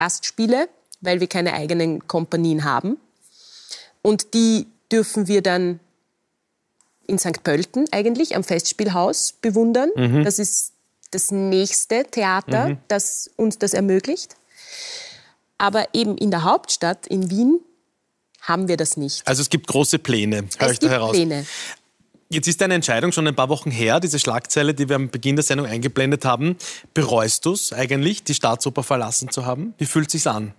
Gastspiele, weil wir keine eigenen Kompanien haben. Und die dürfen wir dann in St. Pölten eigentlich am Festspielhaus bewundern. Das ist das nächste Theater, das uns das ermöglicht. Aber eben in der Hauptstadt, in Wien, haben wir das nicht. Also es gibt große Pläne, höre ich da heraus. Pläne. Jetzt ist deine Entscheidung schon ein paar Wochen her, diese Schlagzeile, die wir am Beginn der Sendung eingeblendet haben. Bereust du es eigentlich, die Staatsoper verlassen zu haben? Wie fühlt es sich an?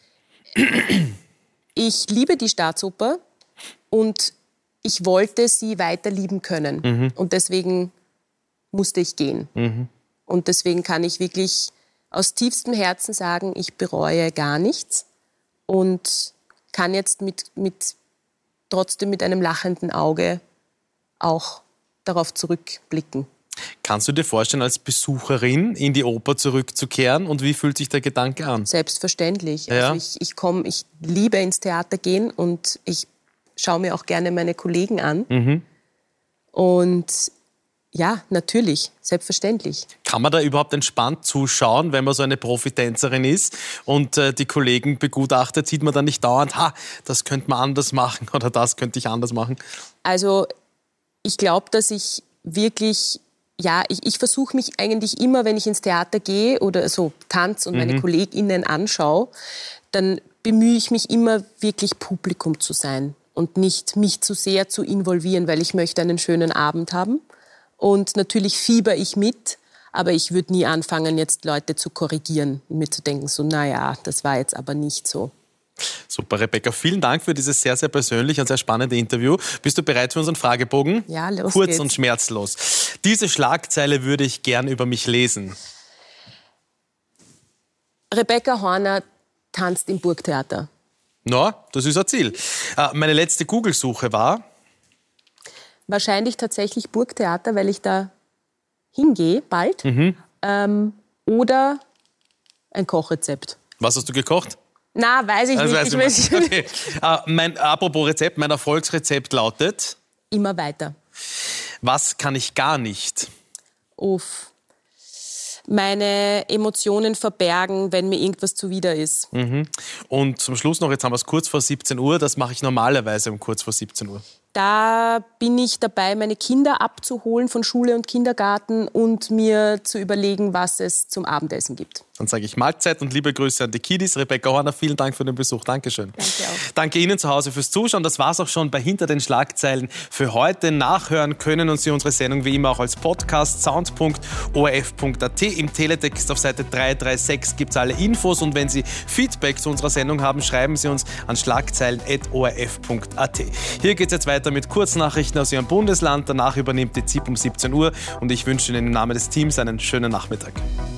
Ich liebe die Staatsoper und ich wollte sie weiter lieben können. Und deswegen musste ich gehen. Und deswegen kann ich wirklich aus tiefstem Herzen sagen, ich bereue gar nichts und kann jetzt trotzdem mit einem lachenden Auge auch darauf zurückblicken. Kannst du dir vorstellen, als Besucherin in die Oper zurückzukehren und wie fühlt sich der Gedanke an? Selbstverständlich. Ja. Also ich liebe ins Theater gehen und ich schaue mir auch gerne meine Kollegen an. Und ja, natürlich, selbstverständlich. Kann man da überhaupt entspannt zuschauen, wenn man so eine Profitänzerin ist und die Kollegen begutachtet, sieht man dann nicht dauernd, das könnte man anders machen oder das könnte ich anders machen? Also ich glaube, dass ich wirklich, ich versuche mich eigentlich immer, wenn ich ins Theater gehe oder so tanze und meine KollegInnen anschaue, dann bemühe ich mich immer wirklich Publikum zu sein und nicht mich zu sehr zu involvieren, weil ich möchte einen schönen Abend haben. Und natürlich fieber ich mit, aber ich würde nie anfangen, jetzt Leute zu korrigieren und mir zu denken, so, das war jetzt aber nicht so. Super, Rebecca, vielen Dank für dieses sehr, sehr persönliche und sehr spannende Interview. Bist du bereit für unseren Fragebogen? Ja, los Kurz geht's. Und schmerzlos. Diese Schlagzeile würde ich gern über mich lesen. Rebecca Horner tanzt im Burgtheater. Das ist ein Ziel. Meine letzte Google-Suche war? Wahrscheinlich tatsächlich Burgtheater, weil ich da hingehe bald. Oder ein Kochrezept. Was hast du gekocht? Weiß ich nicht. Okay. Apropos Rezept, mein Erfolgsrezept lautet? Immer weiter. Was kann ich gar nicht? Meine Emotionen verbergen, wenn mir irgendwas zuwider ist. Und zum Schluss noch, jetzt haben wir es kurz vor 17 Uhr, das mache ich normalerweise um kurz vor 17 Uhr. Da bin ich dabei, meine Kinder abzuholen von Schule und Kindergarten und mir zu überlegen, was es zum Abendessen gibt. Dann sage ich Mahlzeit und liebe Grüße an die Kiddies. Rebecca Horner, vielen Dank für den Besuch. Dankeschön. Danke auch. Danke Ihnen zu Hause fürs Zuschauen. Das war's auch schon bei Hinter den Schlagzeilen für heute. Nachhören können und Sie unsere Sendung wie immer auch als Podcast sound.orf.at. Im Teletext auf Seite 336 gibt es alle Infos. Und wenn Sie Feedback zu unserer Sendung haben, schreiben Sie uns an schlagzeilen.orf.at. Hier geht es jetzt weiter mit Kurznachrichten aus Ihrem Bundesland. Danach übernimmt die ZIP um 17 Uhr. Und ich wünsche Ihnen im Namen des Teams einen schönen Nachmittag.